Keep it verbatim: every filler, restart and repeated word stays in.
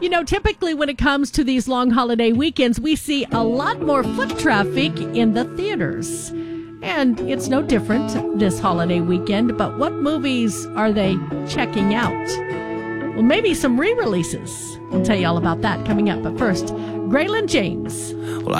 You know, typically when it comes to these long holiday weekends, we see a lot more foot traffic in the theaters. And it's no different this holiday weekend, but what movies are they checking out? Well, maybe some re-releases. We'll tell you all about that coming up. But first, Graylin James. Well, I